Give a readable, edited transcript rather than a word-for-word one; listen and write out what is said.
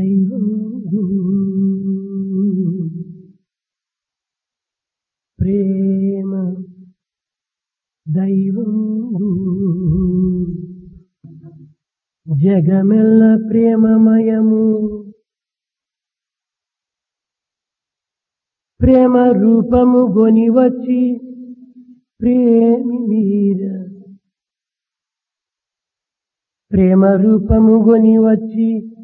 దైవం ప్రేమ దైవం జగమెల్ల ప్రేమమయము ప్రేమ రూపము గొని వచ్చి ప్రేమి వీర ప్రేమ రూపము గొని వచ్చి